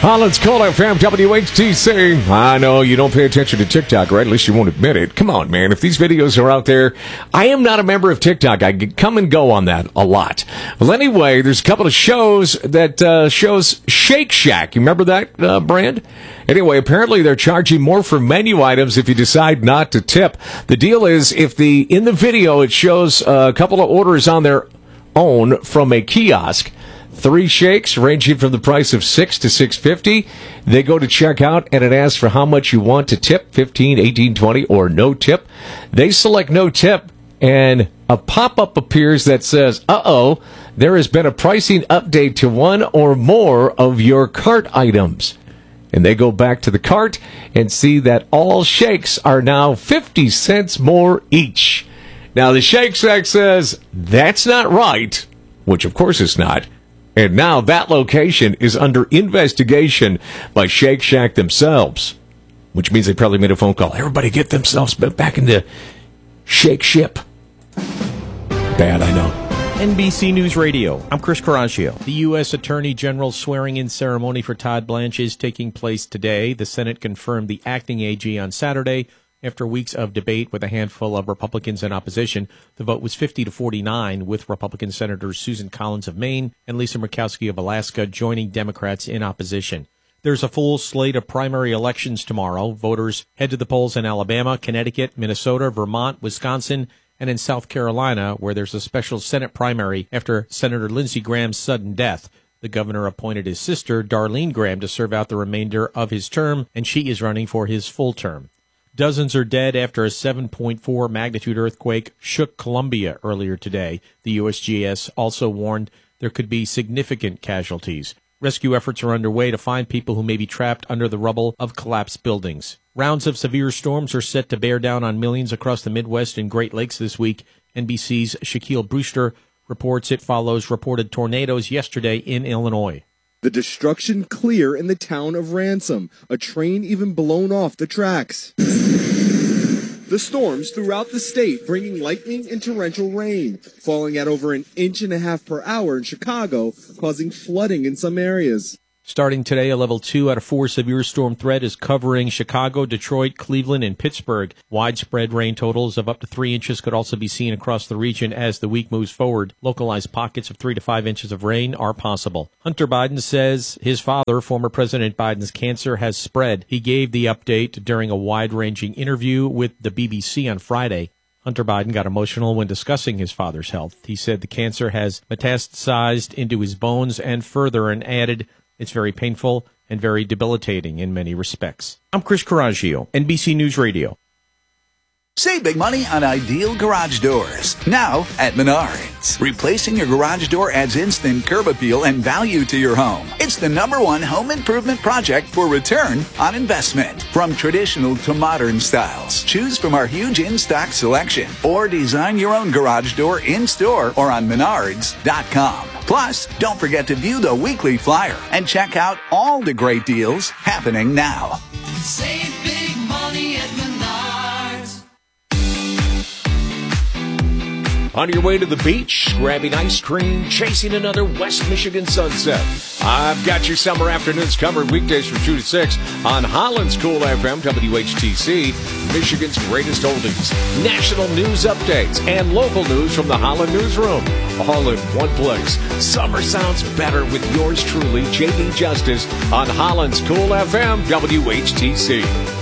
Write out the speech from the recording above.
Holland's Cool FM, WHTC. I know you don't pay attention to TikTok, right? At least you won't admit it. Come on, man. If these videos are out there, I am not a member of TikTok. I come and go on that a lot. Well, anyway, there's a couple of shows that shows Shake Shack. You remember that brand? Anyway, apparently they're charging more for menu items if you decide not to tip. The deal is, in the video it shows a couple of orders on their own from a kiosk. 3 shakes ranging from the price of $6 to $6.50. They go to checkout and it asks for how much you want to tip, 15, 18, 20, or no tip. They select no tip and a pop-up appears that says, there has been a pricing update to one or more of your cart items. And they go back to the cart and see that all shakes are now 50 cents more each. Now the Shake Shack says that's not right, which of course it's not. And now that location is under investigation by Shake Shack themselves, which means they probably made a phone call. Everybody get themselves back in the Shake Ship. Bad, I know. NBC News Radio. I'm Chris Coraggio. The U.S. Attorney General's swearing-in ceremony for Todd Blanche is taking place today. The Senate confirmed the acting AG on Saturday. After weeks of debate with a handful of Republicans in opposition, the vote was 50-49, with Republican Senators Susan Collins of Maine and Lisa Murkowski of Alaska joining Democrats in opposition. There's a full slate of primary elections tomorrow. Voters head to the polls in Alabama, Connecticut, Minnesota, Vermont, Wisconsin, and in South Carolina, where there's a special Senate primary after Senator Lindsey Graham's sudden death. The governor appointed his sister, Darlene Graham, to serve out the remainder of his term, and she is running for his full term. Dozens are dead after a 7.4 magnitude earthquake shook Colombia earlier today. The USGS also warned there could be significant casualties. Rescue efforts are underway to find people who may be trapped under the rubble of collapsed buildings. Rounds of severe storms are set to bear down on millions across the Midwest and Great Lakes this week. NBC's Shaquille Brewster reports it follows reported tornadoes yesterday in Illinois. The destruction clear in the town of Ransom, a train even blown off the tracks. The storms throughout the state bringing lightning and torrential rain, falling at over 1.5 inches per hour in Chicago, causing flooding in some areas. Starting today, a level 2 out of 4 severe storm threat is covering Chicago, Detroit, Cleveland, and Pittsburgh. Widespread rain totals of up to 3 inches could also be seen across the region as the week moves forward. Localized pockets of 3 to 5 inches of rain are possible. Hunter Biden says his father, former President Biden's cancer, has spread. He gave the update during a wide-ranging interview with the BBC on Friday. Hunter Biden got emotional when discussing his father's health. He said the cancer has metastasized into his bones and further, and added, "It's very painful and very debilitating in many respects." I'm Chris Coraggio, NBC News Radio. Save big money on ideal garage doors. Now at Menards. Replacing your garage door adds instant curb appeal and value to your home. It's the #1 home improvement project for return on investment. From traditional to modern styles, choose from our huge in-stock selection or design your own garage door in-store or on Menards.com. Plus, don't forget to view the weekly flyer and check out all the great deals happening now. Save big money at Menards. On your way to the beach, grabbing ice cream, chasing another West Michigan sunset. I've got your summer afternoons covered weekdays from 2 to 6 on Holland's Cool FM, WHTC, Michigan's greatest oldies, national news updates, and local news from the Holland Newsroom. All in one place. Summer sounds better with yours truly, J.D. Justice, on Holland's Cool FM, WHTC.